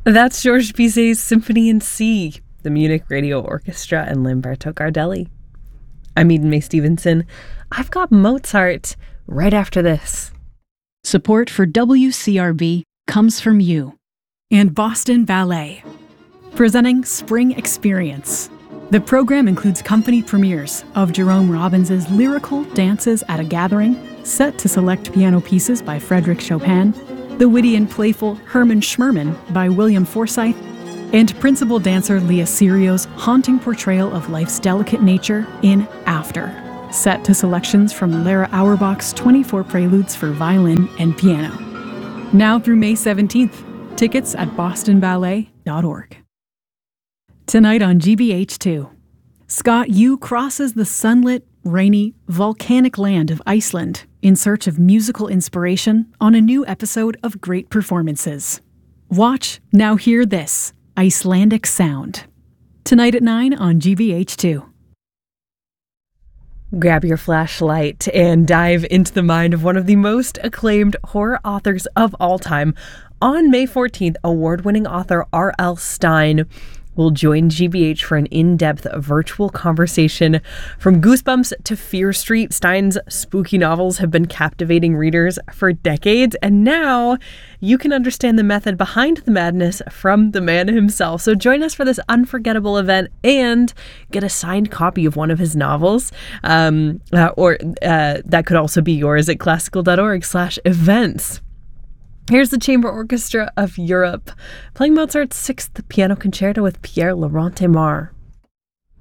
That's Georges Bizet's Symphony in C, the Munich Radio Orchestra, and Lamberto Gardelli. I'm Eden May Stevenson. I've got Mozart right after this. Support for WCRB comes from you and Boston Ballet, presenting Spring Experience. The program includes company premieres of Jerome Robbins' lyrical Dances at a Gathering, set to select piano pieces by Frédéric Chopin, the witty and playful Hermann Schmerman by William Forsythe, and principal dancer Leah Sirio's haunting portrayal of life's delicate nature in After, set to selections from Lara Auerbach's 24 Preludes for violin and piano. Now through May 17th. Tickets at bostonballet.org. Tonight on GBH2, Scott Yu crosses the sunlit, rainy, volcanic land of Iceland in search of musical inspiration on a new episode of Great Performances. Watch, now hear this, Icelandic Sound. Tonight at 9 on GBH2. Grab your flashlight and dive into the mind of one of the most acclaimed horror authors of all time. On May 14th, award-winning author R.L. Stine will join GBH for an in-depth virtual conversation. From Goosebumps to Fear Street, Stine's spooky novels have been captivating readers for decades, and now you can understand the method behind the madness from the man himself. So join us for this unforgettable event and get a signed copy of one of his novels, or that could also be yours at classical.org/events. Here's the Chamber Orchestra of Europe playing Mozart's 6th Piano Concerto with Pierre Laurent Aimard.